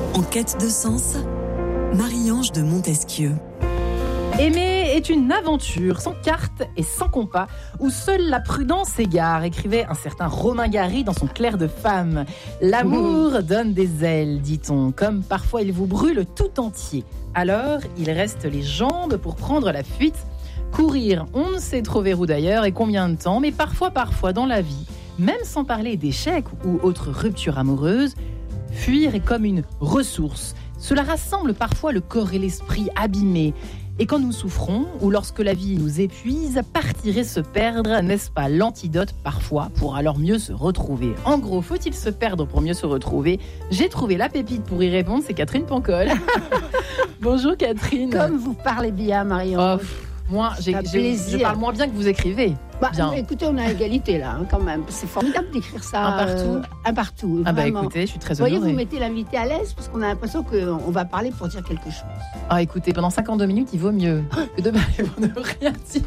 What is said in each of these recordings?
En quête de sens, Marie-Ange de Montesquieu. Aimer est une aventure sans carte et sans compas, où seule la prudence s'égare, écrivait un certain Romain Gary dans son Clerc de femme. L'amour donne des ailes, dit-on, comme parfois il vous brûle tout entier. Alors, il reste les jambes pour prendre la fuite. Courir, on ne sait trop vers où d'ailleurs et combien de temps, mais parfois dans la vie, même sans parler d'échecs ou autres ruptures amoureuses, fuir est comme une ressource. Cela rassemble parfois le corps et l'esprit abîmés. Et quand nous souffrons, ou lorsque la vie nous épuise, partir et se perdre, n'est-ce pas l'antidote parfois pour alors mieux se retrouver? En gros, faut-il se perdre pour mieux se retrouver? J'ai trouvé la pépite pour y répondre, c'est Catherine Pancol. Bonjour Catherine. Comme vous parlez bien, Marie-Ange. Moi, je parle moins bien que vous écrivez. Bien. Écoutez, on a égalité là, quand même. C'est formidable d'écrire ça. Un partout. Ah écoutez, je suis très honorée. Voyez, vous mettez l'invité à l'aise parce qu'on a l'impression qu'on va parler pour dire quelque chose. Ah écoutez, pendant 52 minutes, il vaut mieux que de parler pour ne rien dire.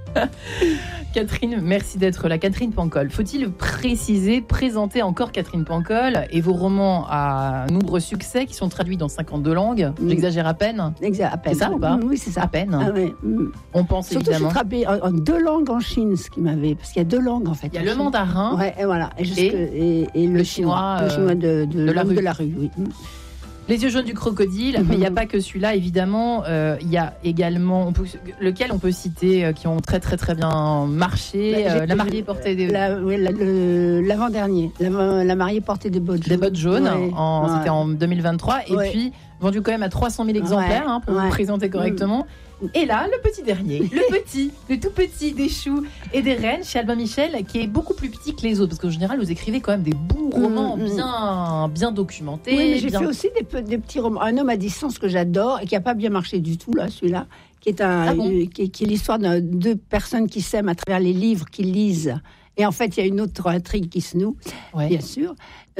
Catherine, merci d'être là. Catherine Pancol, faut-il présenter encore Catherine Pancol et vos romans à nombreux succès qui sont traduits dans 52 langues? J'exagère à peine. À peine. C'est ça ou pas? Oui, c'est ça. À peine. Ah, oui. On pense surtout évidemment. Surtout, j'ai traduit en 2 langues en Chine, ce qui m'avait. Parce qu'il y a 2 langues en fait. Il y a le mandarin. Ouais, et voilà. Et le chinois. Le chinois de la rue, oui. Les yeux jaunes du crocodile, mais il n'y a pas que celui-là, évidemment. Il y a également, lequel on peut citer, qui ont très très très bien marché. La mariée portait des... L'avant-dernier. La mariée portait des bottes jaunes. Des bottes jaunes, ouais. C'était en 2023. Et puis, vendu quand même à 300 000 exemplaires, pour vous présenter correctement. Et là, le petit dernier, le tout petit des choux et des rennes chez Albin Michel, qui est beaucoup plus petit que les autres, parce qu'en général, vous écrivez quand même des bons romans bien documentés. Oui, mais j'ai fait aussi des petits romans. Un homme à distance que j'adore et qui n'a pas bien marché du tout, là, celui-là, qui est, qui est l'histoire de 2 personnes qui s'aiment à travers les livres qu'ils lisent. Et en fait, il y a une autre intrigue qui se noue, bien sûr.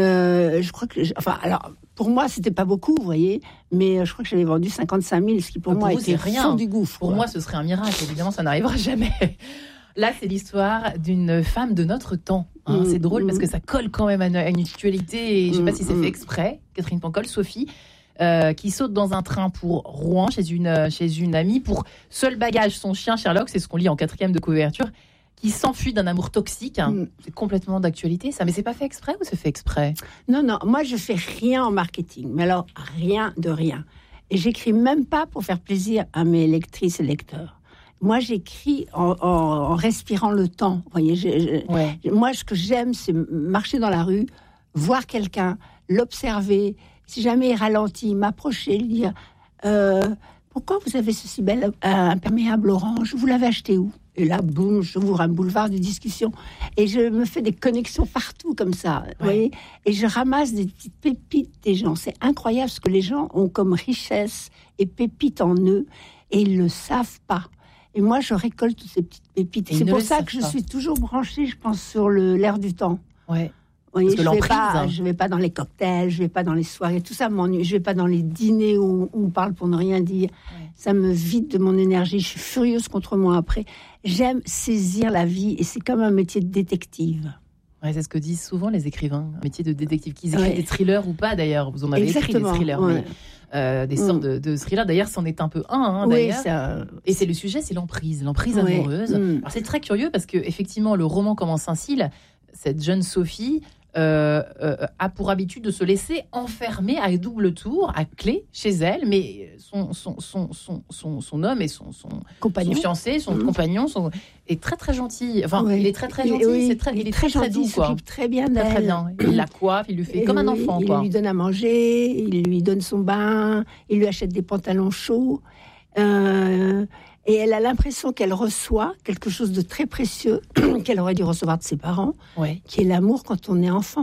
Je crois que... alors, pour moi, c'était pas beaucoup, vous voyez, mais je crois que j'avais vendu 55 000, ce qui pour moi était rien du gouffre. Pour moi, ce serait un miracle. Évidemment, ça n'arrivera jamais. Là, c'est l'histoire d'une femme de notre temps. C'est drôle parce que ça colle quand même à une actualité. Et je ne sais pas si c'est fait exprès. Catherine Pancol, Sophie, qui saute dans un train pour Rouen chez une amie pour seul bagage son chien Sherlock. C'est ce qu'on lit en 4e de couverture. Qui s'enfuit d'un amour toxique. C'est complètement d'actualité, ça. Mais c'est pas fait exprès ou c'est fait exprès? Non, moi je fais rien en marketing. Mais alors, rien de rien. Et j'écris même pas pour faire plaisir à mes lectrices et lecteurs. Moi, j'écris en respirant le temps. Vous voyez, moi, ce que j'aime, c'est marcher dans la rue, voir quelqu'un, l'observer. Si jamais il ralentit, m'approcher, lui dire pourquoi vous avez ce si bel imperméable orange? Vous l'avez acheté où? Et là, boum, j'ouvre un boulevard de discussion. Et je me fais des connexions partout comme ça. Vous voyez, et je ramasse des petites pépites des gens. C'est incroyable ce que les gens ont comme richesse et pépites en eux. Et ils ne le savent pas. Et moi, je récolte toutes ces petites pépites. Et c'est pour ça que je suis toujours branchée, je pense, sur l'air du temps. Ouais. Oui, je vais pas dans les cocktails, je vais pas dans les soirées, tout ça m'ennuie. Je vais pas dans les dîners où on parle pour ne rien dire. Ça me vide de mon énergie. Je suis furieuse contre moi après. J'aime saisir la vie et c'est comme un métier de détective. Ouais, c'est ce que disent souvent les écrivains, un métier de détective, qu'ils écrivent des thrillers ou pas d'ailleurs. Vous en avez écrit des thrillers, mais des sortes de thrillers. D'ailleurs, c'en est un peu un. D'ailleurs. Et c'est le sujet, c'est l'emprise amoureuse. Alors c'est très curieux parce que effectivement, le roman commence ainsi. Cette jeune Sophie a pour habitude de se laisser enfermer à double tour, à clé, chez elle, mais son homme et son fiancé, son compagnon est très très gentil. Enfin, il est très très gentil. Il est très gentil, doux, il s'occupe très bien d'elle. Très bien. Il la coiffe, il lui fait comme un enfant. Il lui donne à manger, il lui donne son bain, il lui achète des pantalons chauds. Et elle a l'impression qu'elle reçoit quelque chose de très précieux qu'elle aurait dû recevoir de ses parents, qui est l'amour quand on est enfant.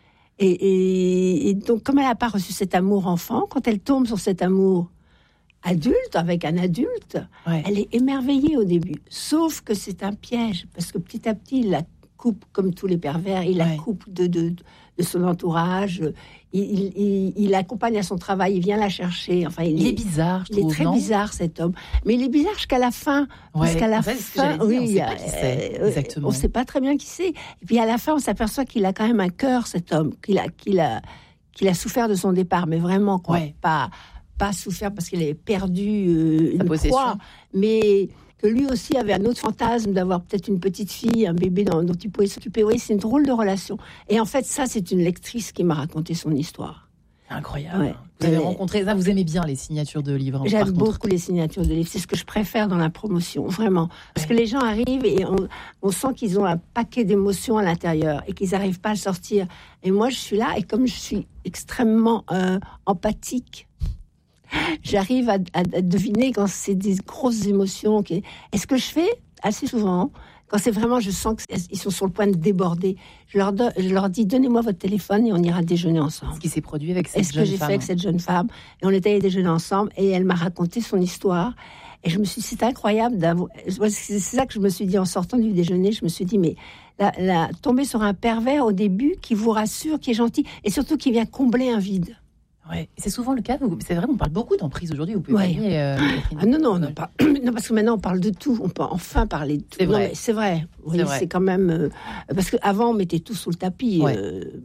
Et donc, comme elle n'a pas reçu cet amour enfant, quand elle tombe sur cet amour adulte, avec un adulte, elle est émerveillée au début. Sauf que c'est un piège, parce que petit à petit, il la coupe, comme tous les pervers, il la coupe de son entourage. Il l'accompagne à son travail, il vient la chercher. Enfin, il est bizarre, je trouve. Il est très bizarre, cet homme. Mais il est bizarre jusqu'à la fin. Parce qu'à la fin, on ne sait pas qui c'est, exactement. On ne sait pas très bien qui c'est. Et puis à la fin, on s'aperçoit qu'il a quand même un cœur, cet homme, qu'il qu'il a souffert de son départ, mais vraiment, quoi. Ouais. Pas souffert parce qu'il avait perdu une possession. proie, mais que lui aussi avait un autre fantasme d'avoir peut-être une petite fille, un bébé dont il pouvait s'occuper. Oui, c'est une drôle de relation. Et en fait, ça, c'est une lectrice qui m'a raconté son histoire. Incroyable. Ouais. Vous avez rencontré ça, vous aimez bien les signatures de livres. J'aime beaucoup les signatures de livres. C'est ce que je préfère dans la promotion, vraiment. Parce que les gens arrivent et on sent qu'ils ont un paquet d'émotions à l'intérieur et qu'ils n'arrivent pas à le sortir. Et moi, je suis là et comme je suis extrêmement empathique, j'arrive à deviner quand c'est des grosses émotions. Et ce que je fais assez souvent, quand c'est vraiment, je sens qu'ils sont sur le point de déborder, je leur dis, donnez-moi votre téléphone et on ira déjeuner ensemble. Ce qui s'est produit avec cette jeune femme. Est-ce que j'ai fait avec cette jeune femme? Et on est allé déjeuner ensemble et elle m'a raconté son histoire. Et je me suis dit, c'est incroyable d'avoir... C'est ça que je me suis dit en sortant du déjeuner. Je me suis dit, mais tomber sur un pervers au début qui vous rassure, qui est gentil et surtout qui vient combler un vide. Ouais, c'est souvent le cas. C'est vrai, on parle beaucoup d'emprise aujourd'hui. Vous pouvez parler, non, non, parce que maintenant on parle de tout. On peut enfin parler de tout. C'est vrai. Non, c'est vrai. Oui, c'est vrai. C'est quand même parce qu'avant on mettait tout sous le tapis. Ouais.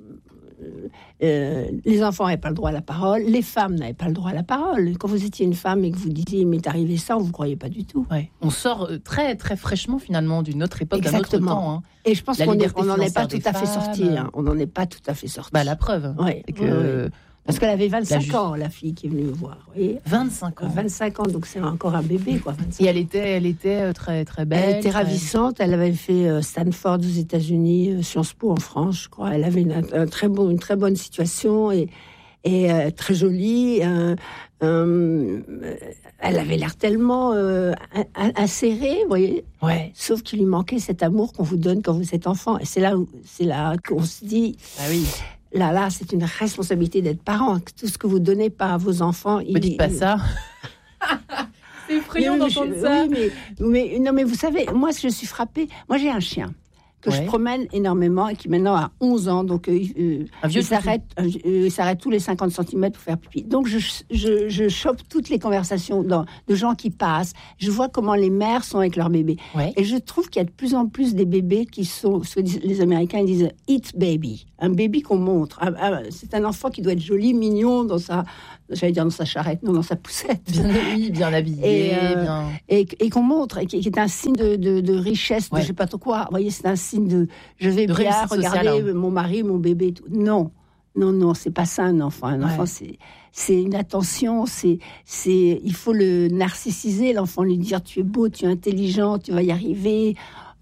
Les enfants n'avaient pas le droit à la parole, les femmes n'avaient pas le droit à la parole. Quand vous étiez une femme et que vous disiez mais t'es arrivé ça, on vous croyait pas du tout. Ouais. On sort très très fraîchement finalement d'une autre époque, d'un autre temps. Hein. Et je pense La qu'on liberté n'en est pas financière tout à fait des sorti. femmes. Hein. On n'en est pas tout à fait sorti. Bah la preuve. Ouais. C'est que Ouais. Parce qu'elle avait 25 ans, la fille qui est venue me voir. Et 25 ans. 25 ans, donc c'est encore un bébé, quoi. 25 Et elle était très très belle. Elle était ravissante. Elle avait fait Stanford aux États-Unis, Sciences Po en France, je crois. Elle avait une très bonne situation et très jolie. Elle avait l'air tellement insérée, vous voyez. Ouais. Sauf qu'il lui manquait cet amour qu'on vous donne quand vous êtes enfant. Et c'est là qu'on se dit. Ah oui. Là, c'est une responsabilité d'être parent. Tout ce que vous donnez pas à vos enfants. Ne dites pas ça. C'est effrayant d'entendre ça. Oui, mais vous savez, moi, je suis frappée. Moi, j'ai un chien que je promène énormément et qui maintenant a 11 ans. Donc, il s'arrête tous les 50 cm pour faire pipi. Donc, je chope toutes les conversations de gens qui passent. Je vois comment les mères sont avec leurs bébés. Ouais. Et je trouve qu'il y a de plus en plus des bébés qui sont, les Américains ils disent « eat baby », un bébé qu'on montre. C'est un enfant qui doit être joli, mignon, dans sa charrette, non, dans sa poussette. Bien habillé. Et qu'on montre, et qui est un signe de richesse, de je sais pas trop quoi. Vous voyez, c'est un signe de je vais bien, regardez mon mari, mon bébé et tout. Non, c'est pas ça un enfant. Un enfant, c'est une attention, il faut le narcissiser, l'enfant, lui dire tu es beau, tu es intelligent, tu vas y arriver.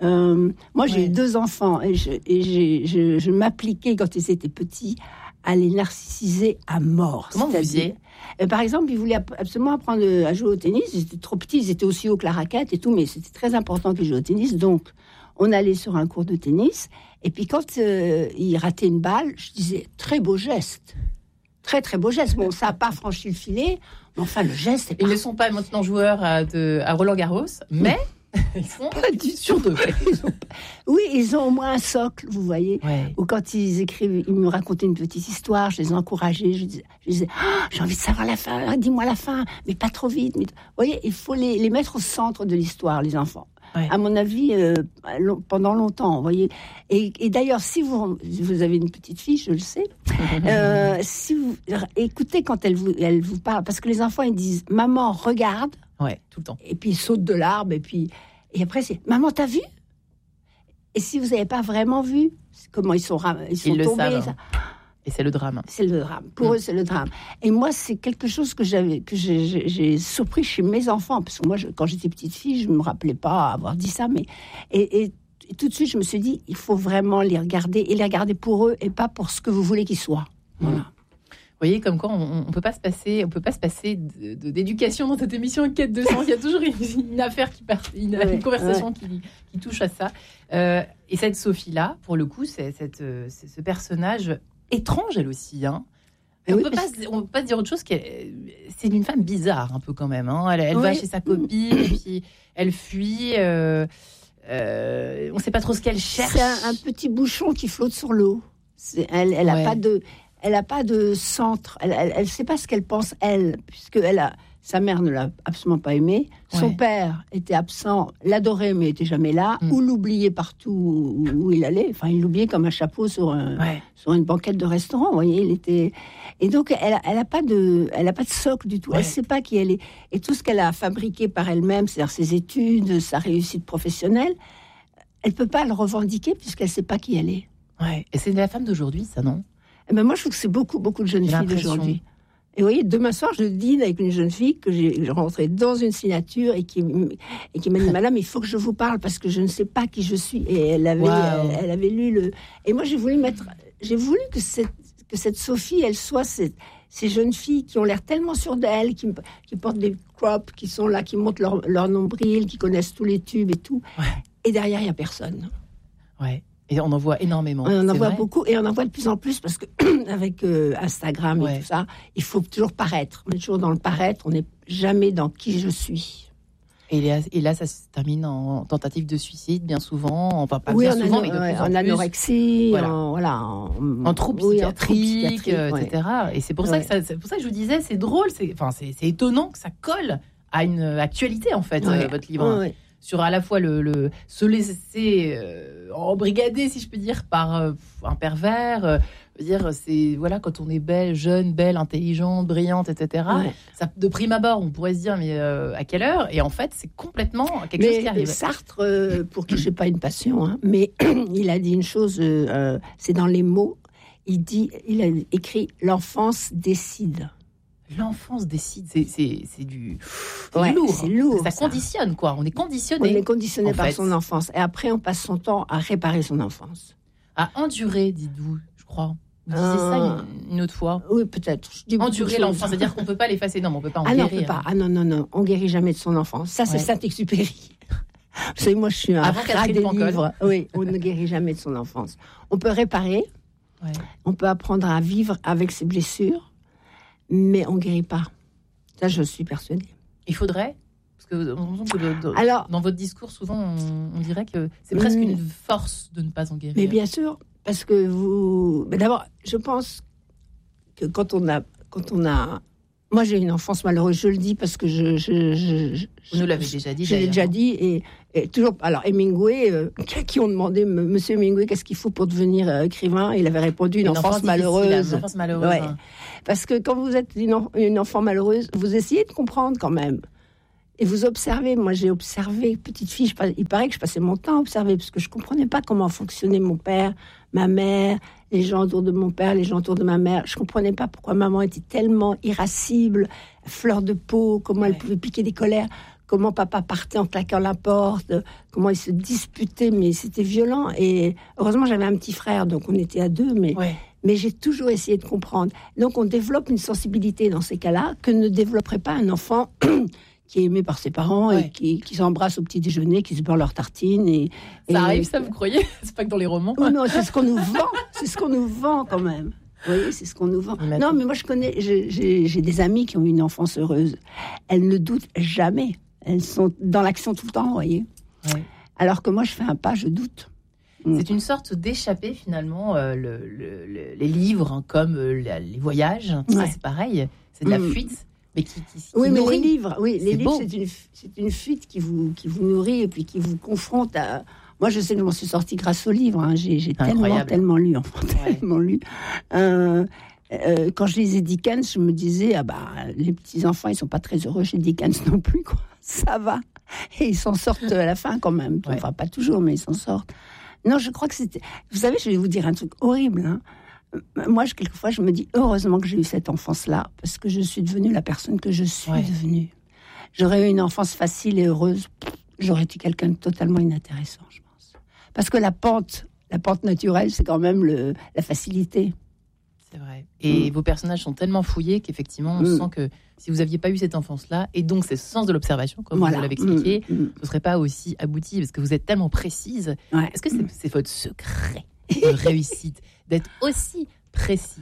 Moi, j'ai eu 2 enfants et je m'appliquais quand ils étaient petits à les narcissiser à mort. Comment vous faisiez ? Par exemple, ils voulaient absolument apprendre à jouer au tennis. Ils étaient trop petits, ils étaient aussi hauts que la raquette et tout, mais c'était très important qu'ils jouent au tennis. Donc, on allait sur un cours de tennis. Et puis, quand ils rataient une balle, je disais « très beau geste ». Très, très beau geste. Bon, ça n'a pas franchi le filet, mais enfin, le geste... Ils ne sont pas maintenant joueurs à Roland-Garros, mais... Ils sont pas du sur deux. Oui, ils ont au moins un socle, vous voyez. Ouais. Ou quand ils écrivent, ils me racontaient une petite histoire, je les encourageais, je disais j'ai envie de savoir la fin, dis-moi la fin, mais pas trop vite. Vous voyez, il faut les mettre au centre de l'histoire, les enfants. Ouais. À mon avis, pendant longtemps, vous voyez. Et d'ailleurs, si vous avez une petite fille, je le sais, si vous écoutez quand elle vous parle, parce que les enfants, ils disent « Maman, regarde ». Ouais, tout le temps. Et puis ils sautent de l'arbre, et après c'est « Maman, t'as vu ?» Et si vous n'avez pas vraiment vu, comment ils sont tombés. Ça. Et c'est le drame. C'est le drame. Pour eux, c'est le drame. Et moi, c'est quelque chose que j'ai surpris chez mes enfants. Parce que moi, quand j'étais petite fille, je ne me rappelais pas avoir dit ça. Mais, et tout de suite, je me suis dit, il faut vraiment les regarder. Et les regarder pour eux et pas pour ce que vous voulez qu'ils soient. Voilà. Vous voyez, comme quoi on peut pas se passer d'éducation dans cette émission Quête de sens. Il y a toujours une affaire qui part, une conversation qui touche à ça. Et cette Sophie-là, pour le coup, c'est ce personnage étrange, elle aussi. Hein. On peut pas se dire autre chose c'est une femme bizarre, un peu quand même. Hein. Elle va chez sa copine, et puis elle fuit. On ne sait pas trop ce qu'elle cherche. C'est un petit bouchon qui flotte sur l'eau. Elle a pas de... elle a pas de centre. Elle sait pas ce qu'elle pense, elle, puisque sa mère ne l'a absolument pas aimée. Son père était absent, l'adorait, mais était jamais là, ou l'oubliait partout où il allait. Enfin, il l'oubliait comme un chapeau sur une banquette de restaurant. Vous voyez, il était. Et donc, elle a pas de socle du tout. Elle sait pas qui elle est. Et tout ce qu'elle a fabriqué par elle-même, c'est-à-dire ses études, sa réussite professionnelle, elle peut pas le revendiquer puisqu'elle sait pas qui elle est. Ouais. Et c'est la femme d'aujourd'hui, ça, non? Eh ben moi, je trouve que c'est beaucoup de jeunes filles d'aujourd'hui. Et vous voyez, demain soir, je dîne avec une jeune fille que j'ai rencontrée dans une signature et qui m'a dit, madame, il faut que je vous parle parce que je ne sais pas qui je suis. Et elle avait lu le. Et moi, j'ai voulu que cette Sophie, elle soit ces jeunes filles qui ont l'air tellement sûres d'elles, qui portent des crops, qui sont là, qui montent leur nombril, qui connaissent tous les tubes et tout. Ouais. Et derrière, il n'y a personne. Ouais. Et on en voit énormément. On en voit beaucoup et on en voit de plus en plus parce que avec Instagram et tout ça, il faut toujours paraître. On est toujours dans le paraître, on n'est jamais dans qui je suis. Et là, ça se termine en tentative de suicide, bien souvent. Enfin, pas bien souvent, mais de plus en plus. En anorexie, en troubles psychiatriques, etc. Et c'est pour ça que je vous disais, c'est drôle, c'est étonnant que ça colle à une actualité, en fait, votre livre. Ouais. Sur à la fois se laisser embrigader, si je peux dire, par un pervers. C'est quand on est belle, jeune, belle, intelligente, brillante, etc. Ouais. Ça, de prime abord, on pourrait se dire mais à quelle heure? Et en fait, c'est complètement quelque chose qui arrive. Sartre, pour qui j'ai pas une passion, hein, mais il a dit une chose, c'est dans les mots. Il a écrit l'enfance décide. L'enfance décide, c'est lourd. C'est lourd. Ça conditionne, quoi. On est conditionné. On est conditionné par son enfance. Et après, on passe son temps à réparer son enfance. À endurer, dites-vous, je crois. Vous disiez ça une autre fois. Oui, peut-être. Endurer l'enfance, c'est-à-dire qu'on ne peut pas l'effacer. Non, on ne peut pas en guérir. Non, on peut pas. Non. On ne guérit jamais de son enfance. Ça, c'est Saint-Exupéry. Vous savez, moi, je suis un rat des livres. Oui, on ne guérit jamais de son enfance. On peut réparer. Ouais. On peut apprendre à vivre avec ses blessures. Mais on ne guérit pas. Ça, je suis persuadée. Il faudrait, parce que alors, dans votre discours, souvent, on dirait que c'est presque une force de ne pas en guérir. Mais bien sûr, parce que mais d'abord, je pense que quand on a... Moi, j'ai une enfance malheureuse, je le dis, parce que vous nous l'avez déjà dit, je l'ai déjà dit, et toujours... Alors, Hemingway, qui ont demandé, Monsieur Hemingway, qu'est-ce qu'il faut pour devenir écrivain? Il avait répondu, une enfance malheureuse. Une enfance malheureuse. Ouais. Parce que quand vous êtes une enfant malheureuse, vous essayez de comprendre quand même. Et vous observez. Moi, j'ai observé, petite fille, il paraît que je passais mon temps à observer, parce que je ne comprenais pas comment fonctionnait mon père, ma mère, les gens autour de mon père, les gens autour de ma mère. Je ne comprenais pas pourquoi maman était tellement irascible, fleur de peau, comment elle pouvait piquer des colères, comment papa partait en claquant la porte, comment ils se disputaient, mais c'était violent. Et heureusement, j'avais un petit frère, donc on était à deux, mais j'ai toujours essayé de comprendre. Donc on développe une sensibilité dans ces cas-là que ne développerait pas un enfant qui est aimé par ses parents et qui s'embrasse au petit déjeuner, qui se beurre leurs tartines. Ça arrive, ça, vous croyez? C'est pas que dans les romans. Oh non, c'est ce qu'on nous vend. C'est ce qu'on nous vend quand même. Vous voyez, c'est ce qu'on nous vend. Non, mais moi j'ai des amies qui ont eu une enfance heureuse. Elles ne doutent jamais. Elles sont dans l'action tout le temps, vous voyez. Ouais. Alors que moi, je fais un pas, je doute. C'est une sorte d'échappée, finalement, les livres, comme les voyages. Ça, c'est pareil. C'est de la fuite. Mais qui mais les livres, c'est une fuite qui vous nourrit et puis qui vous confronte à... Moi, je sais que je m'en suis sortie grâce aux livres. Hein. J'ai tellement lu, tellement lu. Quand je lisais Dickens, je me disais, les petits-enfants, ils sont pas très heureux chez Dickens non plus, quoi. Ça va. Et ils s'en sortent à la fin, quand même. Ouais. Enfin, pas toujours, mais ils s'en sortent. Non, je crois que c'était... Vous savez, je vais vous dire un truc horrible, hein. Moi, quelquefois, je me dis heureusement que j'ai eu cette enfance-là, parce que je suis devenue la personne que je suis devenue. J'aurais eu une enfance facile et heureuse, j'aurais été quelqu'un de totalement inintéressant, je pense. Parce que la pente naturelle, c'est quand même la facilité. C'est vrai. Et vos personnages sont tellement fouillés qu'effectivement, on sent que si vous n'aviez pas eu cette enfance-là, et donc c'est ce sens de l'observation, comme vous l'avez expliqué, ce ne serait pas aussi abouti, parce que vous êtes tellement précise. Ouais. Est-ce que c'est votre secret de réussite, d'être aussi précise?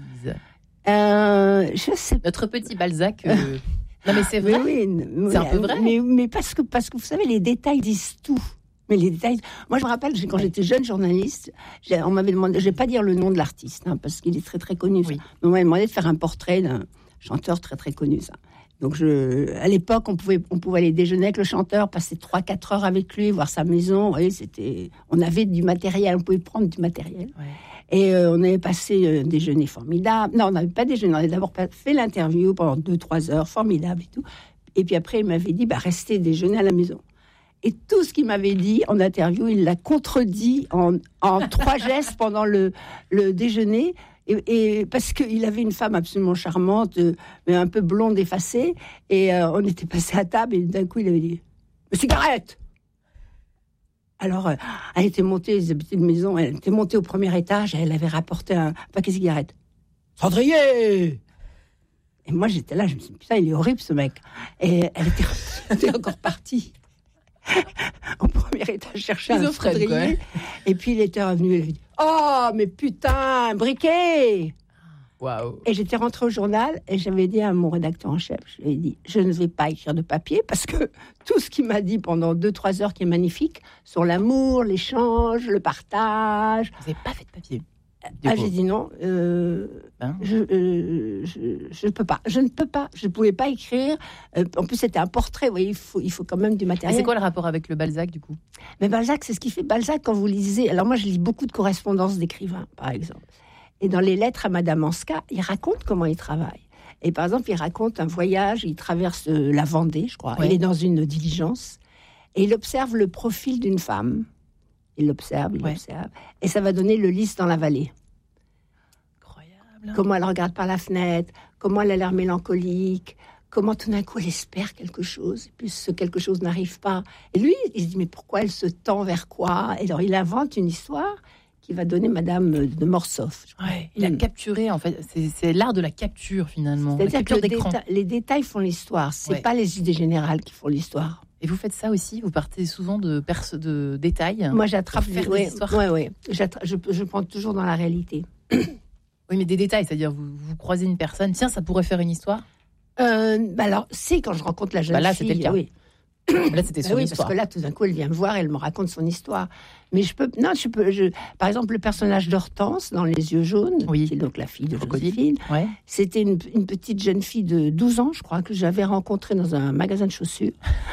Je sais pas. Notre petit Balzac... Non, mais c'est vrai. Oui, c'est un peu vrai. Mais parce que vous savez, les détails disent tout. Mais les détails. Moi, je me rappelle, quand j'étais jeune journaliste, on m'avait demandé, je vais pas dire le nom de l'artiste, parce qu'il est très très connu. Oui. Mais on m'avait demandé de faire un portrait d'un chanteur très très connu, ça. Donc, à l'époque, on pouvait aller déjeuner avec le chanteur, passer 3-4 heures avec lui, voir sa maison. Vous voyez, on avait du matériel, on pouvait prendre du matériel. Ouais. Et on avait passé un déjeuner formidable. Non, on n'avait pas déjeuné, on avait d'abord fait l'interview pendant 2-3 heures, formidable et tout. Et puis après, il m'avait dit, restez déjeuner à la maison. Et tout ce qu'il m'avait dit en interview, il l'a contredit en 3 gestes pendant le déjeuner. Et parce qu'il avait une femme absolument charmante, mais un peu blonde, effacée. Et on était passé à table et d'un coup, il avait dit « Mais cigarette !» Alors, elle était montée, ils habitaient une maison, elle était montée au premier étage et elle avait rapporté un paquet de cigarettes. « Cendrier !» Et moi, j'étais là, je me suis dit « Putain, il est horrible, ce mec !» Et elle était encore partie. Au premier étage, chercher un cendrier. Et puis, il était revenu, il avait dit « Oh, mais putain, un briquet !» Waouh. Et j'étais rentrée au journal et j'avais dit à mon rédacteur en chef, je lui ai dit, je ne vais pas écrire de papier parce que tout ce qu'il m'a dit pendant 2-3 heures qui est magnifique, sur l'amour, l'échange, le partage. Vous n'avez pas fait de papier? J'ai dit non, je peux pas, je ne peux pas, je ne pouvais pas écrire. En plus, c'était un portrait, vous voyez, il faut quand même du matériel. Et c'est quoi le rapport avec le Balzac, du coup? Mais Balzac, c'est ce qui fait Balzac quand vous lisez. Alors moi, je lis beaucoup de correspondances d'écrivains, par exemple. Et dans les lettres à Madame Anska, il raconte comment il travaille. Et par exemple, il raconte un voyage, il traverse la Vendée, je crois. Oui. Il est dans une diligence et il observe le profil d'une femme. Il l'observe. Et ça va donner le lys dans la vallée. Incroyable. Comment elle regarde par la fenêtre, comment elle a l'air mélancolique, comment tout d'un coup elle espère quelque chose, et puis ce quelque chose n'arrive pas. Et lui, il se dit, mais pourquoi elle se tend vers quoi? Et alors il invente une histoire qui va donner Madame de Mortsauf. Ouais, il a capturé, en fait, c'est l'art de la capture, finalement. C'est-à-dire que les détails font l'histoire, c'est pas les idées générales qui font l'histoire. Et vous faites ça aussi? Vous partez souvent de détails? Moi, j'attrape des histoires. Oui. Je prends toujours dans la réalité. Oui, mais des détails, c'est-à-dire vous croisez une personne, tiens, ça pourrait faire une histoire? Alors, c'est quand je rencontre la jeune fille. Là, c'était le cas. Oui. Là, c'était son histoire. Parce que là, tout d'un coup, elle vient me voir, elle me raconte son histoire. Mais par exemple, le personnage d'Hortense dans Les Yeux jaunes, qui est donc la fille de Joséphine, c'était une petite jeune fille de 12 ans, je crois, que j'avais rencontrée dans un magasin de chaussures.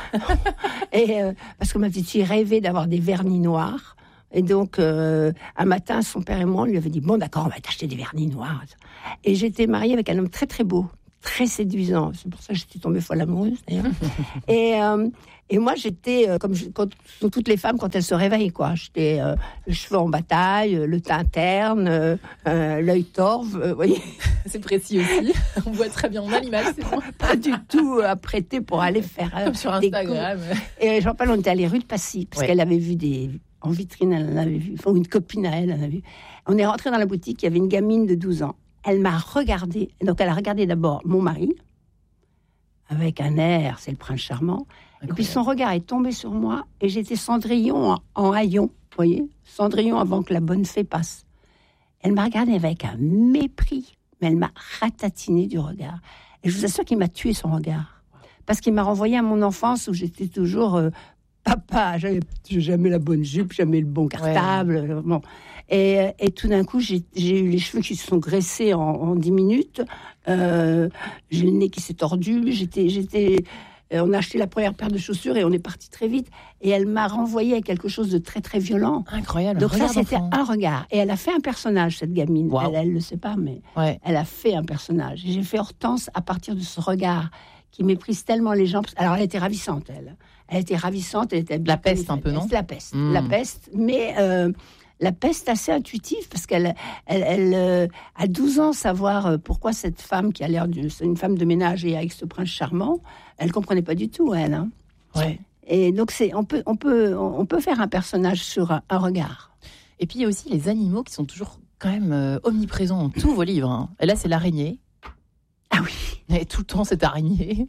Et parce que ma petite fille rêvait d'avoir des vernis noirs. Et donc, un matin, son père et moi, on lui avait dit, bon, d'accord, on va t'acheter des vernis noirs. Et j'étais mariée avec un homme très, très beau, très séduisant. C'est pour ça que j'étais tombée folle amoureuse, d'ailleurs. Et moi, j'étais, comme toutes les femmes, quand elles se réveillent, quoi. J'étais les cheveux en bataille, le teint terne, l'œil torve, vous voyez. C'est précis aussi. On voit très bien, on a l'image, c'est bon. Pas du tout apprêtée pour aller faire comme sur Instagram. Et Jean-Paul, on était allé rue de Passy, parce qu'elle avait vu en vitrine, elle en avait vu, enfin, une copine à elle en avait vu. On est rentré dans la boutique, il y avait une gamine de 12 ans. Elle m'a regardée, donc elle a regardé d'abord mon mari, avec un air, c'est le prince charmant, incroyable. Et puis son regard est tombé sur moi, et j'étais Cendrillon en haillon, vous voyez, Cendrillon avant que la bonne fée passe. Elle m'a regardée avec un mépris, mais elle m'a ratatiné du regard. Et je vous assure qu'il m'a tué son regard, parce qu'il m'a renvoyé à mon enfance où j'étais toujours... papa, j'ai jamais la bonne jupe, jamais le bon cartable. Bon. Et tout d'un coup, j'ai eu les cheveux qui se sont graissés en 10 minutes. J'ai le nez qui s'est tordu. On a acheté la première paire de chaussures et on est parti très vite. Et elle m'a renvoyé à quelque chose de très, très violent. Incroyable. Donc ça, c'était un regard. Et elle a fait un personnage, cette gamine. Wow. Elle le sait pas, mais elle a fait un personnage. Et j'ai fait Hortense à partir de ce regard qui méprise tellement les gens. Alors, elle était ravissante, elle. Elle était ravissante. Elle était la peste, un peu, non? La peste. La peste, mais la peste assez intuitive, parce qu'elle a 12 ans, savoir pourquoi cette femme qui a l'air c'est une femme de ménage et avec ce prince charmant, elle ne comprenait pas du tout, elle. Hein. Ouais. Et donc, on peut faire un personnage sur un regard. Et puis, il y a aussi les animaux qui sont toujours quand même omniprésents dans tous vos livres. Hein. Et là, c'est l'araignée. Ah oui. Et tout le temps, cette araignée.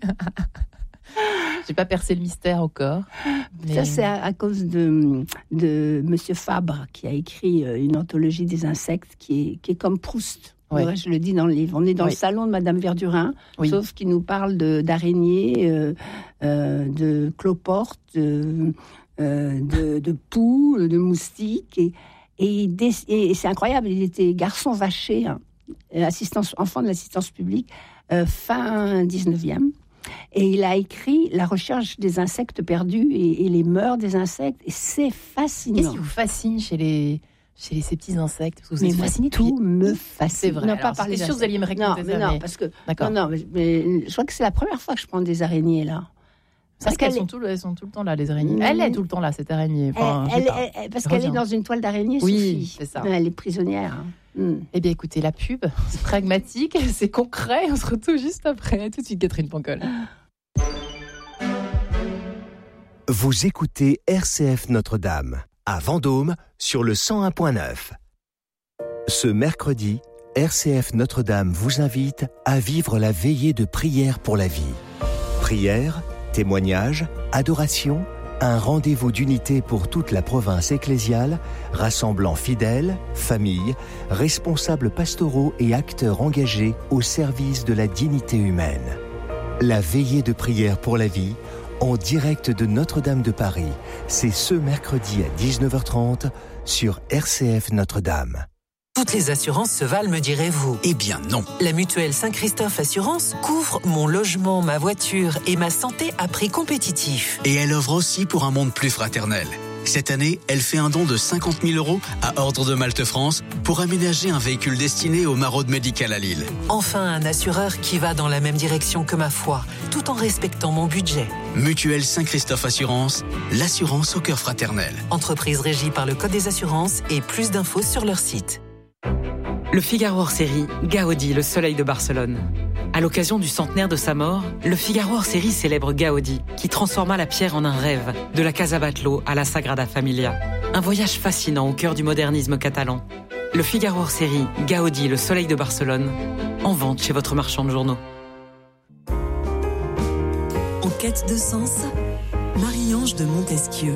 J'ai pas percé le mystère encore. Mais... Ça, c'est à cause de Monsieur Fabre, qui a écrit une anthologie des insectes qui est comme Proust. Ouais. Je le dis dans le livre. On est dans le salon de Madame Verdurin, sauf qu'il nous parle d'araignées, de cloportes, de poules, de moustiques. Et c'est incroyable, il était garçon vacher, hein, enfant de l'assistance publique, fin 19e. Et il a écrit La recherche des insectes perdus et les mœurs des insectes. Et c'est fascinant. Qu'est-ce qui vous fascine chez ces petits insectes? Parce que vous êtes fasciné tout me fascine. C'est vrai. Non, pas parler sûr que vous alliez me raconter ça. Non, parce que mais je crois que c'est la première fois que je prends des araignées là. Parce qu'elles sont tout le temps là, les araignées. Elle est tout le temps là, cette araignée. Enfin, parce qu'elle est dans une toile d'araignée, Sophie. Oui, c'est ça. Elle est prisonnière. Eh bien, écoutez, la pub, c'est pragmatique, c'est concret. On se retrouve juste après. Tout de suite, Catherine Pancol. Vous écoutez RCF Notre-Dame, à Vendôme, sur le 101.9. Ce mercredi, RCF Notre-Dame vous invite à vivre la veillée de prière pour la vie. Prière, témoignage, adoration, un rendez-vous d'unité pour toute la province ecclésiale, rassemblant fidèles, familles, responsables pastoraux et acteurs engagés au service de la dignité humaine. La veillée de prière pour la vie, en direct de Notre-Dame de Paris, c'est ce mercredi à 19h30 sur RCF Notre-Dame. Toutes les assurances se valent, me direz-vous. Eh bien non. La mutuelle Saint-Christophe Assurance couvre mon logement, ma voiture et ma santé à prix compétitif. Et elle œuvre aussi pour un monde plus fraternel. Cette année, elle fait un don de 50 000 € à Ordre de Malte France pour aménager un véhicule destiné aux maraudes médicales à Lille. Enfin, un assureur qui va dans la même direction que ma foi, tout en respectant mon budget. Mutuelle Saint-Christophe Assurance, l'assurance au cœur fraternel. Entreprise régie par le Code des assurances et plus d'infos sur leur site. Le Figaro hors série, Gaudi, le soleil de Barcelone. À l'occasion du centenaire de sa mort, le Figaro hors série célèbre Gaudi, qui transforma la pierre en un rêve, de la Casa Batlló à la Sagrada Familia. Un voyage fascinant au cœur du modernisme catalan. Le Figaro hors série, Gaudi, le soleil de Barcelone, en vente chez votre marchand de journaux. En quête de sens, Marie-Ange de Montesquieu.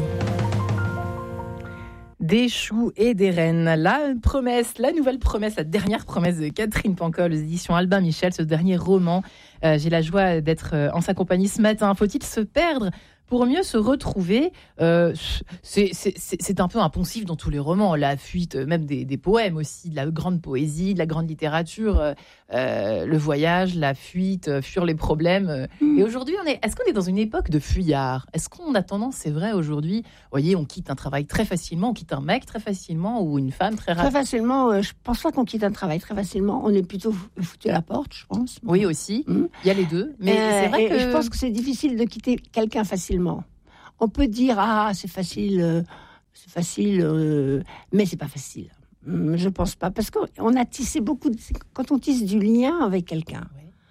Des choux et des rennes. La nouvelle promesse, la dernière promesse de Catherine Pancol aux éditions Albin Michel, ce dernier roman. J'ai la joie d'être en sa compagnie ce matin. Faut-il se perdre pour mieux se retrouver? C'est un peu un poncif dans tous les romans, la fuite même des poèmes aussi, de la grande poésie, de la grande littérature, le voyage, la fuite, fuir les problèmes. Et aujourd'hui, est-ce qu'on est dans une époque de fuyards? Est-ce qu'on a tendance, c'est vrai aujourd'hui, vous voyez, on quitte un travail très facilement, on quitte un mec très facilement ou une femme très rapidement? Très facilement, je pense pas qu'on quitte un travail très facilement. On est plutôt foutu à la porte, je pense. Oui, aussi. Il y a les deux. Mais c'est vrai que... je pense que c'est difficile de quitter quelqu'un facilement. On peut dire c'est facile, mais c'est pas facile. Je pense pas, parce qu'on a tissé beaucoup. Quand on tisse du lien avec quelqu'un,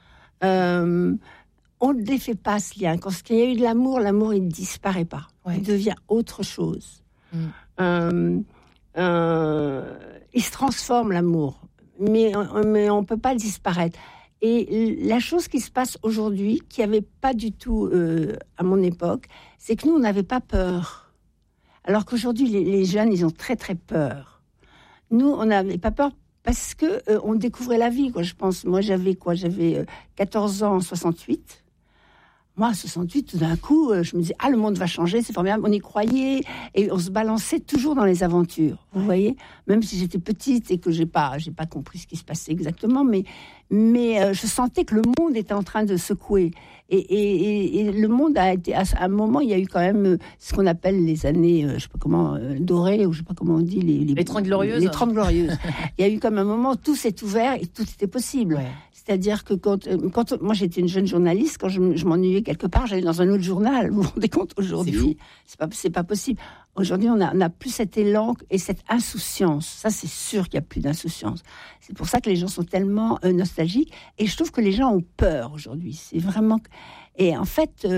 on ne défait pas ce lien. Quand il y a eu de l'amour il ne disparaît pas. Il devient autre chose. Il se transforme, l'amour, mais on peut pas disparaître. Et la chose qui se passe aujourd'hui, qui n'y avait pas du tout à mon époque, c'est que nous, on n'avait pas peur. Alors qu'aujourd'hui, les jeunes, ils ont très, très peur. Nous, on n'avait pas peur parce qu'on découvrait la vie, quoi, je pense. Moi, j'avais 14 ans en 68. Moi, à 68, tout d'un coup, je me disais, le monde va changer, c'est formidable. On y croyait et on se balançait toujours dans les aventures. Vous voyez, même si j'étais petite et que j'ai pas compris ce qui se passait exactement, mais je sentais que le monde était en train de secouer. Et le monde a été, à un moment, il y a eu quand même ce qu'on appelle les années, je sais pas comment, dorées, ou je sais pas comment on dit, les 30 glorieuses. Les 30 glorieuses. Il y a eu comme un moment, tout s'est ouvert et tout était possible. Ouais. C'est-à-dire que quand moi j'étais une jeune journaliste, quand je m'ennuyais quelque part, j'allais dans un autre journal. Vous vous rendez compte, aujourd'hui, c'est pas possible. Aujourd'hui, on n'a plus cet élan et cette insouciance. Ça, c'est sûr qu'il n'y a plus d'insouciance. C'est pour ça que les gens sont tellement nostalgiques. Et je trouve que les gens ont peur aujourd'hui. C'est vraiment... Et en fait,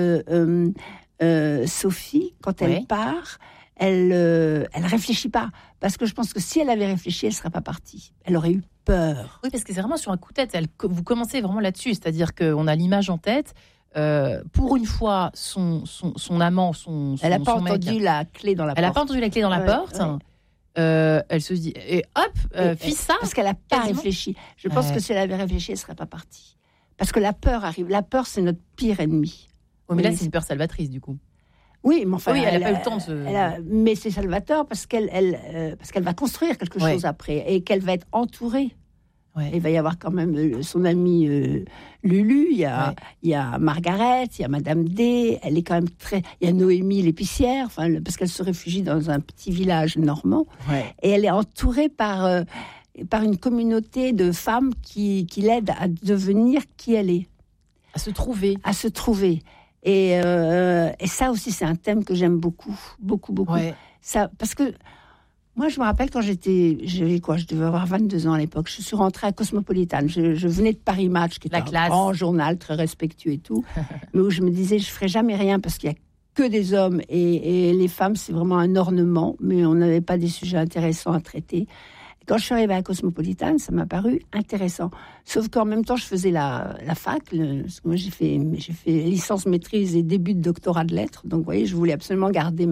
Sophie, quand elle part, elle réfléchit pas. Parce que je pense que si elle avait réfléchi, elle ne serait pas partie. Elle aurait eu peur. Oui, parce que c'est vraiment sur un coup de tête. Vous commencez vraiment là-dessus. C'est-à-dire qu'on a l'image en tête. Pour une fois, son amant, elle n'a pas son entendu mec, la clé dans la porte. Elle n'a pas entendu la clé dans la porte. Ouais. Elle se dit, et hop, fis ça. Parce qu'elle n'a pas réfléchi. Je pense que si elle avait réfléchi, elle ne serait pas partie. Parce que la peur arrive. La peur, c'est notre pire ennemi. Oui, mais là, c'est une peur salvatrice, du coup. Oui, mais enfin, elle n'a pas eu le temps de... mais c'est salvateur parce qu'elle va construire quelque chose après et qu'elle va être entourée. Ouais. Il va y avoir quand même son amie Lulu, il y a Margaret, il y a Madame D, elle est quand même il y a Noémie l'épicière, parce qu'elle se réfugie dans un petit village normand, et elle est entourée par une communauté de femmes qui l'aident à devenir qui elle est. À se trouver. Et ça aussi, c'est un thème que j'aime beaucoup. Ouais. Ça, parce que moi, je me rappelle quand je devais avoir 22 ans à l'époque, je suis rentrée à Cosmopolitan. Je venais de Paris Match, qui était un grand journal très respectueux et tout, mais où je me disais, je ne ferais jamais rien parce qu'il n'y a que des hommes et les femmes, c'est vraiment un ornement, mais on n'avait pas des sujets intéressants à traiter. Quand je suis arrivée à Cosmopolitan, ça m'a paru intéressant. Sauf qu'en même temps, je faisais la fac. Parce que moi, j'ai fait licence, maîtrise et début de doctorat de lettres. Donc, vous voyez, je voulais absolument garder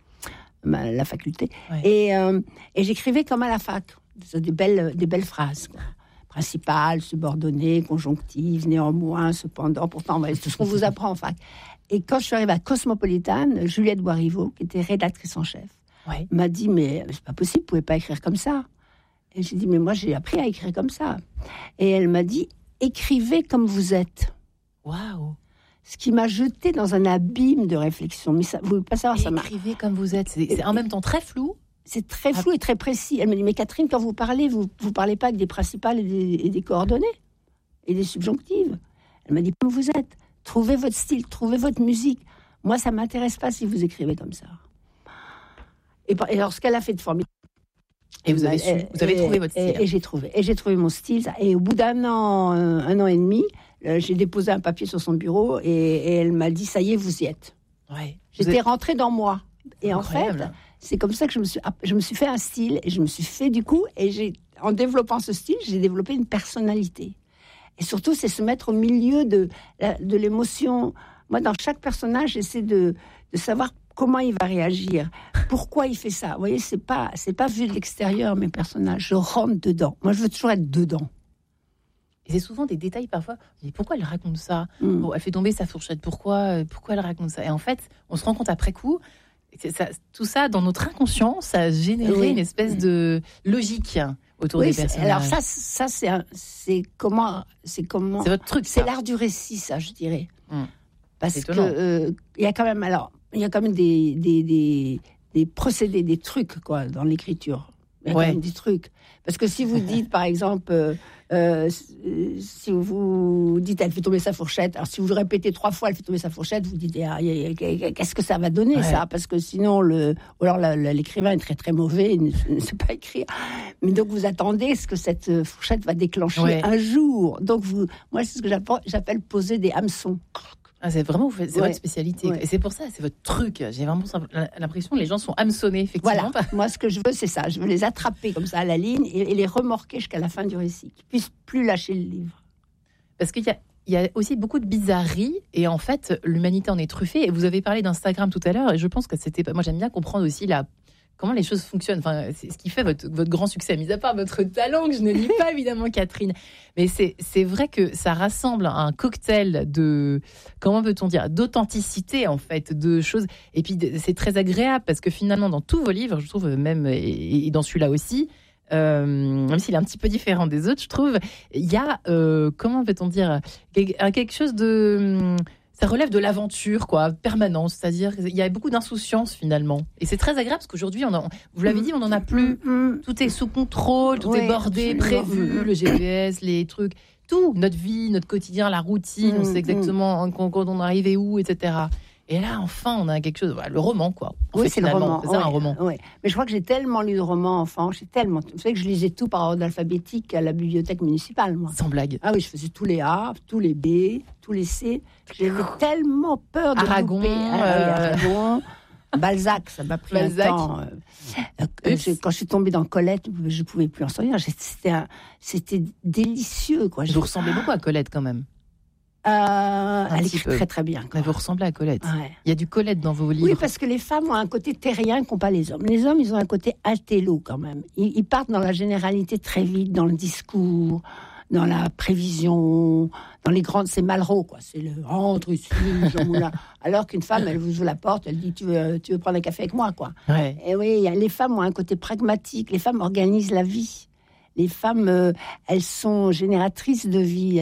la faculté. Ouais. Et j'écrivais comme à la fac. Des belles phrases, quoi. Principale, subordonnée, conjonctive, néanmoins, cependant, pourtant, c'est tout ce qu'on vous apprend en fac. Et quand je suis arrivée à Cosmopolitan, Juliette Boisrivaud, qui était rédactrice en chef, m'a dit, mais c'est pas possible, vous pouvez pas écrire comme ça. Et j'ai dit, mais moi, j'ai appris à écrire comme ça. Et elle m'a dit, écrivez comme vous êtes. Waouh! Ce qui m'a jeté dans un abîme de réflexion. Mais ça, vous ne pouvez pas savoir, ça m'a... Écrivez comme vous êtes. C'est en même temps très flou. C'est très flou et très précis. Elle m'a dit, mais Catherine, quand vous parlez parlez pas avec des principales et des coordonnées et des subjonctives. Elle m'a dit, comme vous êtes. Trouvez votre style, trouvez votre musique. Moi, ça ne m'intéresse pas si vous écrivez comme ça. Et alors, ce qu'elle a fait de formidable. Et vous avez trouvé votre style. Et j'ai trouvé mon style. Et au bout d'un an et demi, j'ai déposé un papier sur son bureau et elle m'a dit, ça y est, vous y êtes. Ouais. J'étais rentrée dans moi. Et incroyable. En fait, c'est comme ça que je me suis fait un style et je me suis fait du coup. Et en développant ce style, j'ai développé une personnalité. Et surtout, c'est se mettre au milieu de l'émotion. Moi, dans chaque personnage, j'essaie de savoir comment il va réagir, pourquoi il fait ça. Vous voyez, c'est pas vu de l'extérieur, mes personnages. Je rentre dedans. Moi, je veux toujours être dedans. Et c'est souvent des détails parfois. On dit, pourquoi elle raconte ça? Bon, elle fait tomber sa fourchette. Pourquoi elle raconte ça? Et en fait, on se rend compte après coup, tout ça, dans notre inconscient, ça a généré une espèce de logique autour des personnages. Alors ça c'est votre truc. C'est l'art du récit, ça, je dirais. Parce que il y a quand même des procédés, des trucs quoi dans l'écriture. Il y a quand même des trucs. Parce que si vous dites, par exemple, si vous dites elle fait tomber sa fourchette, alors si vous le répétez 3 fois, elle fait tomber sa fourchette, vous dites qu'est-ce que ça va donner ça? Parce que sinon, l'écrivain est très très mauvais, il ne sait pas écrire. Mais donc vous attendez ce que cette fourchette va déclencher un jour. Donc moi c'est ce que j'appelle poser des hameçons. Ah, c'est vraiment votre spécialité. Et c'est pour ça, c'est votre truc. J'ai vraiment l'impression que les gens sont hameçonnés, effectivement. Voilà. Moi, ce que je veux, c'est ça. Je veux les attraper comme ça à la ligne et les remorquer jusqu'à la fin du récit, qu'ils puissent plus lâcher le livre. Parce qu'il y a aussi beaucoup de bizarreries et en fait, l'humanité en est truffée. Et vous avez parlé d'Instagram tout à l'heure et je pense que moi, j'aime bien comprendre aussi comment les choses fonctionnent. Enfin, c'est ce qui fait votre grand succès, mis à part votre talent que je ne lis pas évidemment, Catherine. Mais c'est vrai que ça rassemble un cocktail comment peut-on dire, d'authenticité en fait, de choses. Et puis c'est très agréable parce que finalement dans tous vos livres, je trouve même et dans celui-là aussi, même s'il est un petit peu différent des autres, je trouve, il y a comment peut-on dire, quelque chose de ça relève de l'aventure, quoi, permanente. C'est-à-dire qu'il y a beaucoup d'insouciance, finalement. Et c'est très agréable, parce qu'aujourd'hui, vous l'avez dit, on n'en a plus. Tout est sous contrôle, tout est bordé, prévu, le GPS, les trucs. Tout, notre vie, notre quotidien, la routine, on sait exactement quand on arrive et où, etc. Et là, enfin, on a quelque chose... le roman, quoi. C'est le roman. C'est un roman. Oui. Mais je crois que j'ai tellement lu de romans enfant. Vous savez que je lisais tout par ordre alphabétique à la bibliothèque municipale, moi. Sans blague. Ah oui, je faisais tous les A, tous les B, tous les C. J'avais tellement peur de Aragon, louper. Aragon. Balzac, ça m'a pris un temps. Quand je suis tombée dans Colette, je ne pouvais plus en sortir. C'était délicieux, quoi. Vous ressemblez beaucoup à Colette, quand même. Elle écrit très très bien. Mais vous ressemblez à Colette. Ouais. Il y a du Colette dans vos livres. Oui, parce que les femmes ont un côté terrien qu'ont pas les hommes. Les hommes, ils ont un côté intello quand même. Ils partent dans la généralité très vite, dans le discours, dans la prévision, dans les grandes, c'est Malraux, quoi. C'est le rentre ici, Jean Moulin. Alors qu'une femme, elle vous ouvre la porte, elle dit tu veux prendre un café avec moi, quoi. Ouais. Et oui, les femmes ont un côté pragmatique. Les femmes organisent la vie. Les femmes, elles sont génératrices de vie.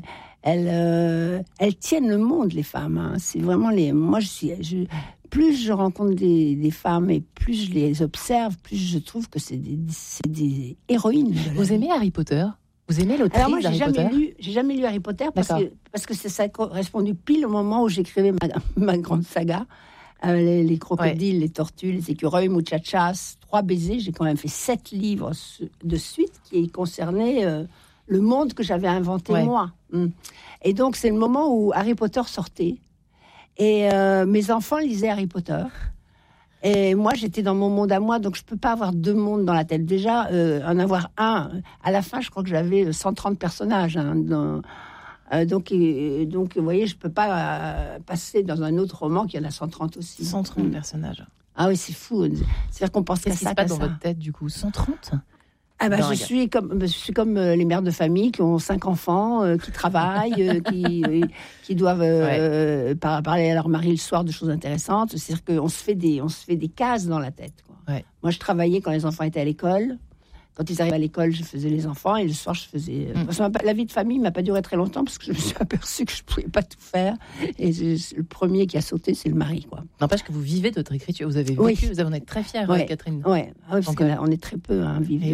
Elles tiennent le monde, les femmes. Hein. C'est vraiment moi, plus je rencontre des femmes et plus je les observe, plus je trouve que c'est des héroïnes. Vous aimez Harry Potter ? Vous aimez l'autrice Alors moi, d'Harry Potter ? j'ai jamais lu Harry Potter parce que ça correspondu pile au moment où j'écrivais ma grande saga. Les crocodiles, les tortues, les écureuils, muchachas, 3 baisers. J'ai quand même fait 7 livres de suite qui concernaient le monde que j'avais inventé moi. Et donc, c'est le moment où Harry Potter sortait. Et mes enfants lisaient Harry Potter. Et moi, j'étais dans mon monde à moi, donc je ne peux pas avoir 2 mondes dans la tête. Déjà, en avoir un, à la fin, je crois que j'avais 130 personnages. Hein, donc, vous voyez, je ne peux pas passer dans un autre roman qui en a 130 aussi. 130 personnages. Ah oui, c'est fou. C'est-à-dire qu'on pense qu'à ça. Qu'est-ce qui se passe dans votre tête, du coup ? 130 ? Ah ben, je suis comme les mères de famille qui ont 5 enfants, qui travaillent, qui doivent parler à leur mari le soir de choses intéressantes. C'est-à-dire qu'on se fait des cases dans la tête. Quoi. Ouais. Moi, je travaillais quand les enfants étaient à l'école. Quand ils arrivaient à l'école, je faisais les enfants et le soir, je faisais... La vie de famille m'a pas duré très longtemps parce que je me suis aperçue que je pouvais pas tout faire. Et le premier qui a sauté, c'est le mari, quoi. N'empêche que vous vivez de votre écriture. Vous avez vécu, vous en êtes très fière, Catherine. Oui, parce qu'on est très peu à vivre.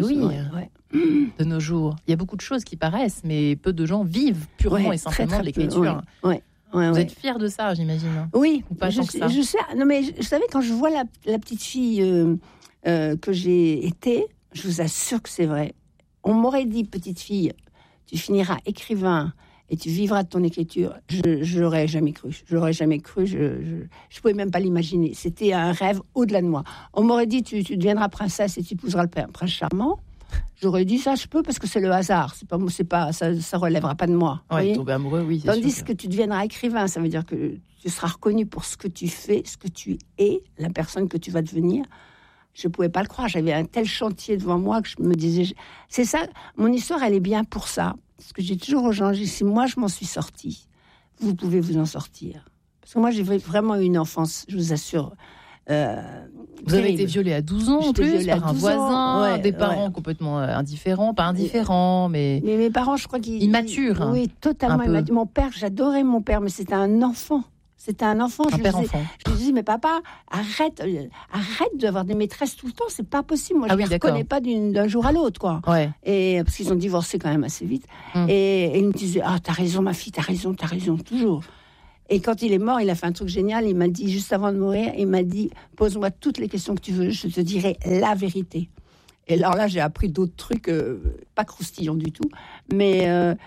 De nos jours. Il y a beaucoup de choses qui paraissent, mais peu de gens vivent purement et simplement de l'écriture. Vous êtes fière de ça, j'imagine. Oui, ou pas tant que ça. Je sais. Non, mais vous savez, quand je vois la petite fille que j'ai été, je vous assure que c'est vrai. On m'aurait dit, petite fille, tu finiras écrivain et tu vivras de ton écriture. Je l'aurais jamais cru. Je l'aurais jamais cru. Je pouvais même pas l'imaginer. C'était un rêve au-delà de moi. On m'aurait dit, tu deviendras princesse et tu épouseras le prince charmant. J'aurais dit ça, je peux parce que c'est le hasard. Ça relèvera pas de moi. Ouais, tomber amoureux, oui. Tandis que tu deviendras écrivain, ça veut dire que tu seras reconnu pour ce que tu fais, ce que tu es, la personne que tu vas devenir. Je pouvais pas le croire. J'avais un tel chantier devant moi que je me disais, c'est ça. Mon histoire, elle est bien pour ça. Parce que j'ai toujours aux gens, si moi je m'en suis sortie, vous pouvez vous en sortir. Parce que moi, j'ai vraiment eu une enfance, je vous assure. Vous avez été violée à 12 ans en plus par un voisin, des parents complètement indifférents, pas indifférents, mais mes parents, je crois qu'ils immatures. Oui, totalement immatures. Mon père, j'adorais mon père, mais c'était un enfant. C'était un enfant. Un père-enfant. Je lui disais, mais papa, arrête d'avoir des maîtresses tout le temps, c'est pas possible. Moi, je ne les reconnais pas d'un jour à l'autre, quoi. Ouais. Et parce qu'ils ont divorcé quand même assez vite. Et il me disait, t'as raison, ma fille, t'as raison, toujours. Et quand il est mort, il a fait un truc génial. Il m'a dit, juste avant de mourir, il m'a dit, pose-moi toutes les questions que tu veux, je te dirai la vérité. Et alors là, j'ai appris d'autres trucs, pas croustillants du tout, mais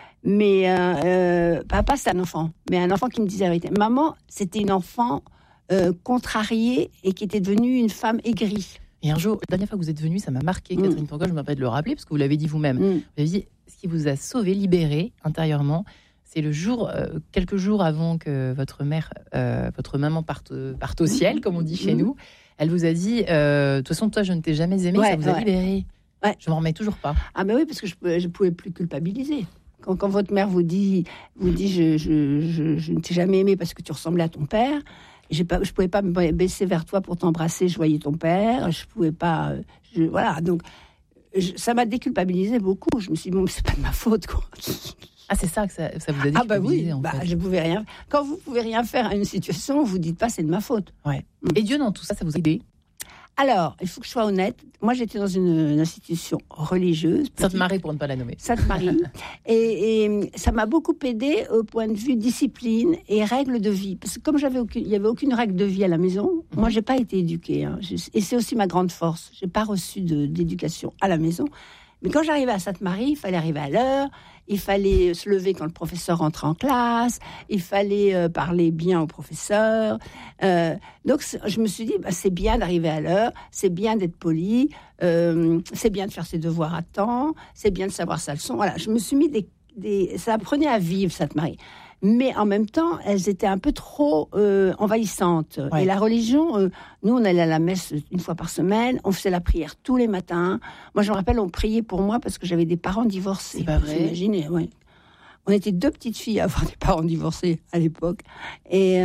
papa, c'est un enfant, mais un enfant qui me disait la vérité. Maman, c'était une enfant contrariée et qui était devenue une femme aigrie. Et un jour, la dernière fois que vous êtes venue, ça m'a marqué, Catherine Fourgol, je me rappelle de le rappeler, parce que vous l'avez dit vous-même. Vous avez dit, ce qui vous a sauvé, libéré intérieurement, c'est le jour, quelques jours avant que votre maman parte au ciel, comme on dit chez nous. Elle vous a dit, de toute façon, toi, je ne t'ai jamais aimé, ça vous a libéré. Ouais. Je m'en remets toujours pas. Ah ben oui, parce que je pouvais plus culpabiliser. Quand votre mère vous dit je ne t'ai jamais aimé parce que tu ressemblais à ton père, je pouvais pas me baisser vers toi pour t'embrasser, je voyais ton père, je pouvais pas, voilà. Donc ça m'a déculpabilisé beaucoup. Je me suis dit bon, c'est pas de ma faute, quoi. Ah, c'est ça que ça vous a dit. Ah bah oui, je pouvais rien. Quand vous pouvez rien faire à une situation, vous dites pas c'est de ma faute. Ouais. Et Dieu dans tout ça, ça vous a aidé? Alors, il faut que je sois honnête. Moi, j'étais dans une institution religieuse. Sainte-Marie, pour ne pas la nommer. Sainte-Marie. et ça m'a beaucoup aidée au point de vue discipline et règles de vie. Parce que comme il n'y avait aucune règle de vie à la maison, moi, j'ai pas été éduquée. Hein. Et c'est aussi ma grande force. J'ai pas reçu d'éducation à la maison. Mais quand j'arrivais à Sainte-Marie, il fallait arriver à l'heure, il fallait se lever quand le professeur rentrait en classe, il fallait parler bien au professeur. Donc, je me suis dit, c'est bien d'arriver à l'heure, c'est bien d'être poli, c'est bien de faire ses devoirs à temps, c'est bien de savoir sa leçon. Voilà, je me suis mis ça apprenait à vivre, Sainte-Marie. Mais en même temps, elles étaient un peu trop envahissantes. Ouais. Et la religion, nous, on allait à la messe une fois par semaine, on faisait la prière tous les matins. Moi, je me rappelle, on priait pour moi parce que j'avais des parents divorcés. C'est pas vrai? Vous imaginez, ouais. On était 2 petites filles à avoir des parents divorcés à l'époque. Et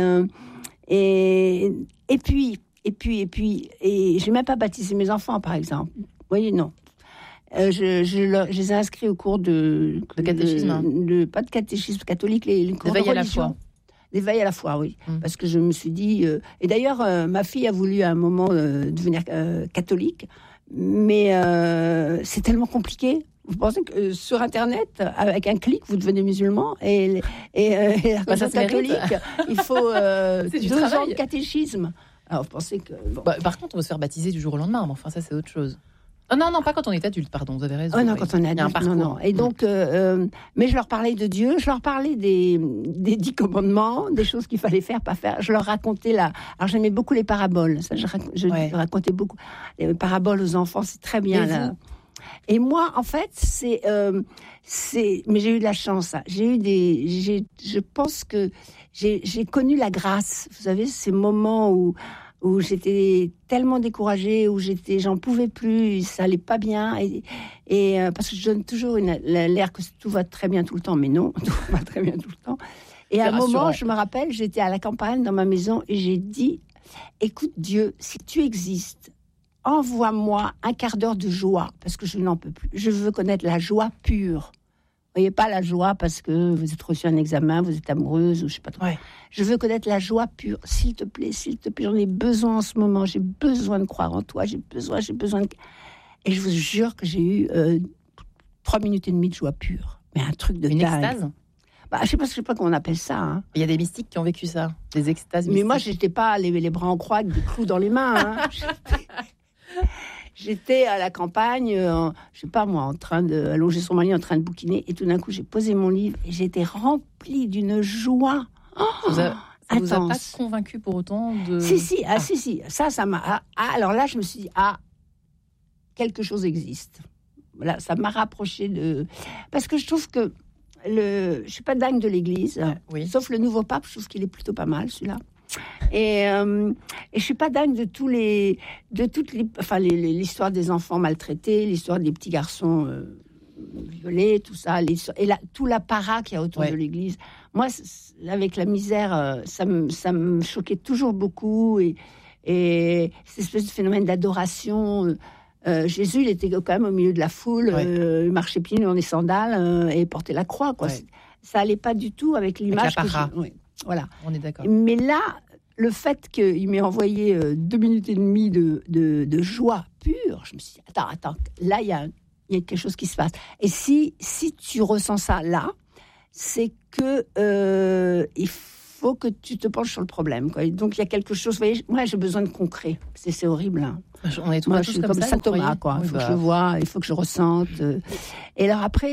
puis, j'ai même pas baptisé mes enfants, par exemple. Vous voyez, non. Je les ai inscrits au cours de catéchisme. Pas de catéchisme catholique, les cours de D'éveil à la religion. foi. D'éveil à la foi, oui. Parce que je me suis dit... et d'ailleurs, ma fille a voulu à un moment devenir catholique, mais c'est tellement compliqué. Vous pensez que sur Internet, avec un clic, vous devenez musulman et la religion catholique, il faut 2 ans de catéchisme. Alors, vous pensez que... Bon. Par contre, on va se faire baptiser du jour au lendemain, mais enfin, ça, c'est autre chose. Oh, non, pas quand on est adulte, pardon, vous avez raison. Oh non, quand on est adulte, non. Et donc, mais je leur parlais de Dieu, je leur parlais des 10 commandements, des choses qu'il fallait faire, pas faire. Je leur racontais Alors, j'aimais beaucoup les paraboles. Ça, je racontais beaucoup. Les paraboles aux enfants, c'est très bien. Là. Et moi, en fait, mais j'ai eu de la chance. Hein. Je pense que j'ai connu la grâce. Vous savez, ces moments où j'étais tellement découragée, où j'en pouvais plus, ça allait pas bien, et parce que je donne toujours l'air que tout va très bien tout le temps, mais non, tout va très bien tout le temps. Et à un moment, je me rappelle, j'étais à la campagne dans ma maison et j'ai dit, écoute Dieu, si tu existes, envoie-moi un quart d'heure de joie, parce que je n'en peux plus. Je veux connaître la joie pure. Vous voyez, pas la joie parce que vous êtes reçu un examen, vous êtes amoureuse ou je sais pas trop. Ouais. Je veux connaître la joie pure. S'il te plaît, j'en ai besoin en ce moment. J'ai besoin de croire en toi. J'ai besoin de... Et je vous jure que j'ai eu 3 minutes et demie de joie pure. Mais un truc de dingue. Une extase ? Je sais pas comment on appelle ça. Hein. Il y a des mystiques qui ont vécu ça, des extases mystiques. Mais moi, j'étais pas les bras en croix avec des clous dans les mains. Hein. J'étais à la campagne, je sais pas moi, en train d'allonger sur mon lit, en train de bouquiner, et tout d'un coup, j'ai posé mon livre et j'étais remplie d'une joie. Ça vous a pas convaincu pour autant de... Si. Ça m'a... alors là, je me suis dit, quelque chose existe. Voilà, ça m'a rapproché de... Parce que je trouve que je suis pas dingue de l'Église, sauf le nouveau pape, je trouve qu'il est plutôt pas mal, celui-là. Et je suis pas dingue l'histoire des enfants maltraités, l'histoire des petits garçons violés, tout ça, tout l'apparat qu'il y a autour de l'Église. Moi, avec la misère, ça me choquait toujours beaucoup, et cette espèce de phénomène d'adoration. Jésus, il était quand même au milieu de la foule, il marchait pieds nus dans des sandales et portait la croix, quoi. Ouais. Ça allait pas du tout avec l'image avec voilà. On est d'accord. Mais là, le fait qu'il m'ait envoyé 2 minutes et demie de joie pure, je me suis dit, attends, là, il y a quelque chose qui se passe. Et si tu ressens ça là, c'est que il faut que tu te penches sur le problème, quoi. Et donc, il y a quelque chose, vous voyez, moi, j'ai besoin de concret. C'est horrible, hein. On est moi, je suis comme Saint Thomas, quoi. Il faut que je vois, il faut que je ressente. Et alors après,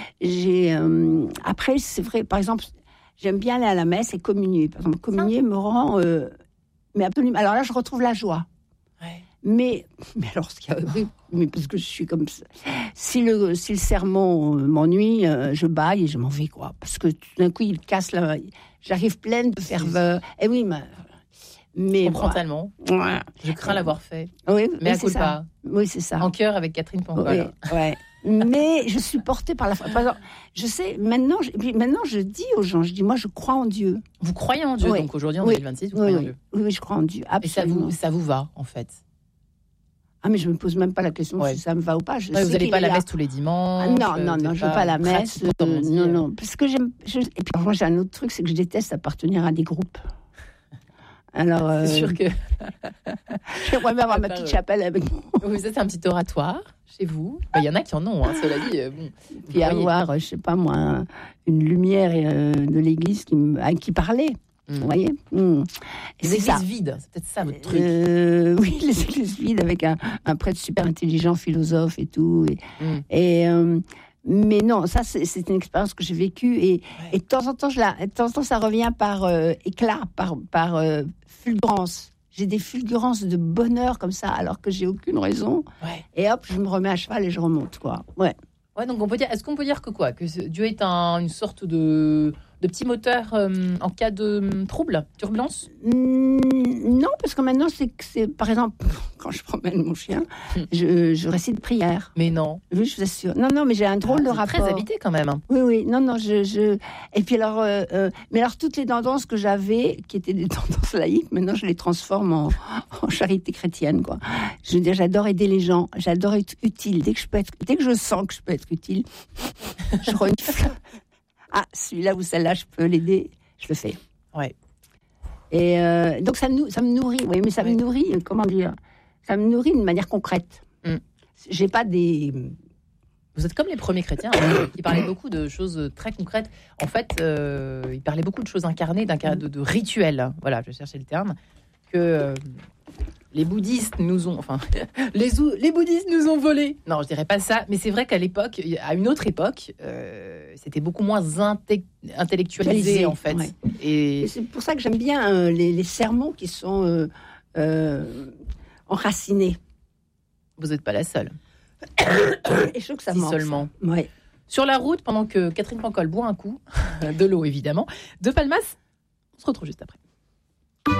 après, c'est vrai, par exemple, j'aime bien aller à la messe et communier. Par exemple, communier me rend... mais absolument... Alors là, je retrouve la joie. Ouais. Mais alors, ce qu'il y a... Mais parce que je suis comme ça. Si le sermon m'ennuie, je bâille et je m'en vais, quoi. Parce que tout d'un coup, il casse la... J'arrive pleine de ferveur. Et oui, mais je comprends tellement. Ouais. Je crains l'avoir fait. Oui, mais à culpa. Oui, c'est ça. En cœur avec Catherine Pancol. Oui. Mais je suis portée par la foi. Par exemple, je sais, maintenant, je dis aux gens, moi, je crois en Dieu. Vous croyez en Dieu, donc aujourd'hui, en 2026, vous croyez en Dieu. Oui, je crois en Dieu, absolument. Et ça vous va, en fait? Ah, mais je me pose même pas la question si ça me va ou pas. Vous n'allez pas à la messe tous les dimanches? Non, je ne vais pas à la messe. Non. Parce que et puis, moi, j'ai un autre truc, c'est que je déteste appartenir à des groupes. Alors, c'est sûr que j'aimerais bien avoir ma petite chapelle avec moi. Oui, ça c'est un petit oratoire chez vous. Il y en a qui en ont, hein, cela dit. Puis avoir, je sais pas moi, une lumière de l'église qui parlait. Vous voyez, les églises vides, c'est peut-être ça votre truc. Oui, les églises vides avec un prêtre super intelligent, philosophe et tout. Mais non, ça c'est une expérience que j'ai vécue et de temps en temps, ça revient par éclat, par fulgurance. J'ai des fulgurances de bonheur comme ça, alors que j'ai aucune raison. Ouais. Et hop, je me remets à cheval et je remonte, quoi. Ouais. Ouais, donc est-ce qu'on peut dire que Dieu est une sorte de de petits moteurs en cas de trouble, turbulence? Non, parce que maintenant, c'est par exemple, quand je promène mon chien, je récite prière. Mais non. Oui, je vous assure. Non, mais j'ai un drôle de rapport. Très habité quand même. Oui. Non, Et puis alors, mais alors toutes les tendances que j'avais, qui étaient des tendances laïques, maintenant je les transforme en charité chrétienne, quoi. Je veux dire, j'adore aider les gens, j'adore être utile. Dès que je sens que je peux être utile, je renifle. Ah, celui-là ou celle-là, je peux l'aider, je le fais. Ouais. Et donc ça me nourrit, oui, mais ça me nourrit, comment dire, ça me nourrit d'une manière concrète. J'ai pas des... Vous êtes comme les premiers chrétiens qui parlaient beaucoup de choses très concrètes. En fait, ils parlaient beaucoup de choses incarnées, de rituels. Voilà, je cherchais le terme. Que les bouddhistes nous ont... Enfin, les bouddhistes nous ont volé. Non, je dirais pas ça. Mais c'est vrai qu'à l'époque, à une autre époque, c'était beaucoup moins intellectualisé, en fait. Ouais. Et c'est pour ça que j'aime bien les sermons qui sont enracinés. Vous n'êtes pas la seule. Et je trouve que ça si manque. Seulement. Ouais. Sur la route, pendant que Catherine Pancol boit un coup, de l'eau évidemment, de Palmas, on se retrouve juste après.